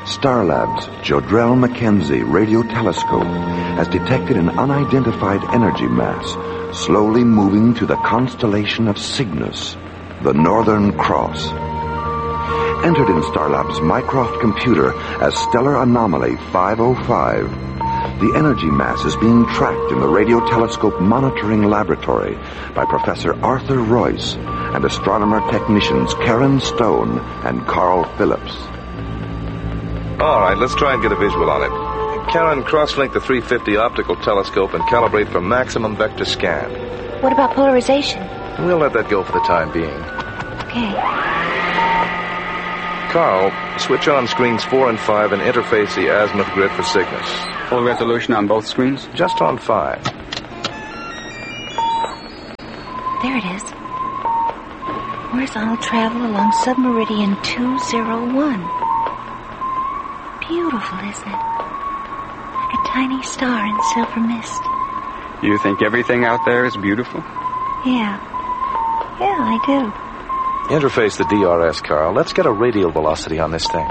Starlab's Jodrell Mackenzie radio telescope has detected an unidentified energy mass slowly moving to the constellation of Cygnus, the Northern Cross. Entered in Starlab's Mycroft computer as Stellar Anomaly 505, the energy mass is being tracked in the radio telescope monitoring laboratory by Professor Arthur Royce and astronomer technicians Karen Stone and Carl Phillips. All right, let's try and get a visual on it. Karen, cross-link the 350 optical telescope and calibrate for maximum vector scan. What about polarization? We'll let that go for the time being. Okay. Carl, switch on screens 4 and 5 and interface the azimuth grid for Cygnus. Full resolution on both screens? Just on 5. There it is. Horizontal travel along submeridian 201. Beautiful, isn't it? Like a tiny star in silver mist. You think everything out there is beautiful? Yeah. Yeah, I do. Interface the DRS, Carl. Let's get a radial velocity on this thing.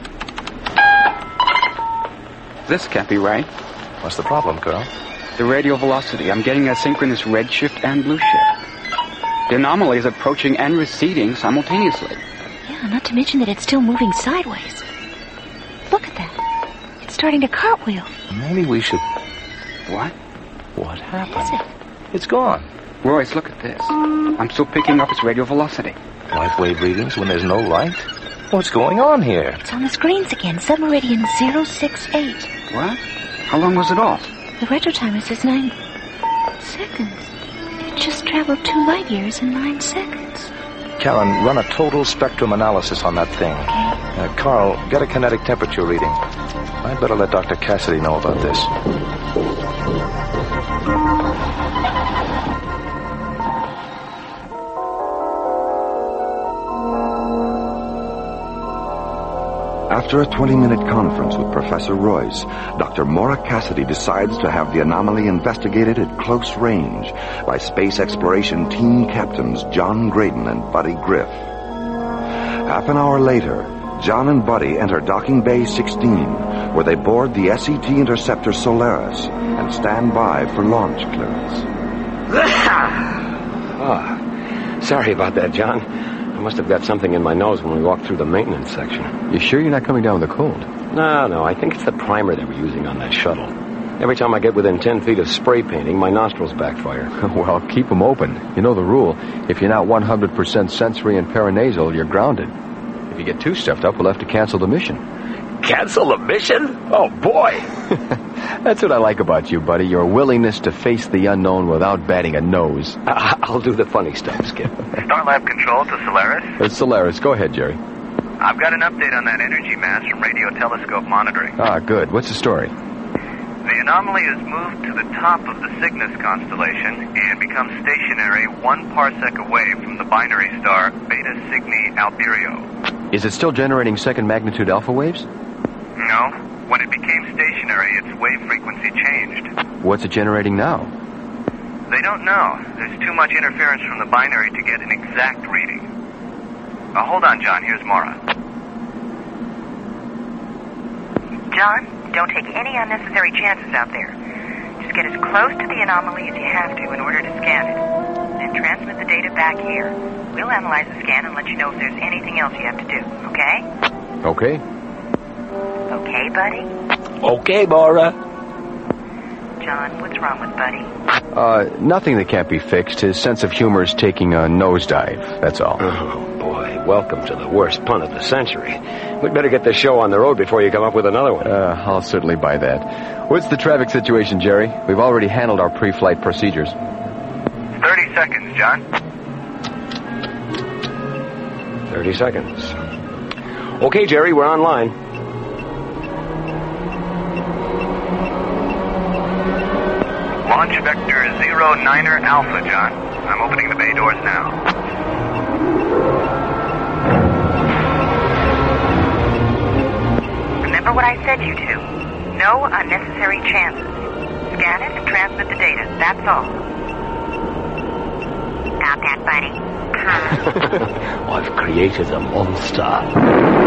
This can't be right. What's the problem, Carl? The radial velocity. I'm getting asynchronous redshift and blue shift. The anomaly is approaching and receding simultaneously. Yeah, not to mention that it's still moving sideways. Look at that. It's starting to cartwheel. Maybe we should... What? What happened? What is it? It's gone. Royce, look at this. I'm still picking up its radial velocity. Light wave readings when there's no light? What's going on here? It's on the screens again. Submeridian 068. What? How long was it off? The retro timer says 9 seconds. It just traveled 2 light years in 9 seconds. Karen, run a total spectrum analysis on that thing. Okay. Carl, get a kinetic temperature reading. I'd better let Dr. Cassidy know about this. After a 20-minute conference with Professor Royce, Dr. Maura Cassidy decides to have the anomaly investigated at close range by Space Exploration Team Captains John Graydon and Buddy Griff. Half an hour later, John and Buddy enter Docking Bay 16, where they board the SET interceptor Solaris and stand by for launch clearance. Oh, sorry about that, John. I must have got something in my nose when we walked through the maintenance section. You sure you're not coming down with a cold? No, I think it's the primer they were using on that shuttle. Every time I get within 10 feet of spray painting, my nostrils backfire. Well, keep them open. You know the rule. If you're not 100% sensory and paranasal, you're grounded. If you get too stuffed up, we'll have to cancel the mission. Cancel the mission? Oh, boy. That's what I like about you, buddy. Your willingness to face the unknown without batting a nose. I'll do the funny stuff, Skip. Starlab Control to Solaris. It's Solaris. Go ahead, Jerry. I've got an update on that energy mass from radio telescope monitoring. Ah, good. What's the story? The anomaly has moved to the top of the Cygnus constellation and becomes stationary 1 parsec away from the binary star Beta Cygni Alberio. Is it still generating second magnitude alpha waves? No. When it became stationary, its wave frequency changed. What's it generating now? They don't know. There's too much interference from the binary to get an exact reading. Hold on, John. Here's Maura. John, don't take any unnecessary chances out there. Just get as close to the anomaly as you have to in order to scan it. Then transmit the data back here. We'll analyze the scan and let you know if there's anything else you have to do, okay? Okay. Okay, buddy? Okay, Maura. John, what's wrong with Buddy? Nothing that can't be fixed. His sense of humor is taking a nosedive, that's all. Oh, boy. Welcome to the worst pun of the century. We'd better get this show on the road before you come up with another one. I'll certainly buy that. What's the traffic situation, Jerry? We've already handled our pre-flight procedures. 30 seconds, John. 30 seconds. Okay, Jerry, we're online. Launch vector 09er Alpha, John. I'm opening the bay doors now. Remember what I said you to. No unnecessary chances. Scan it and transmit the data. That's all. Got that, buddy? I've created a monster.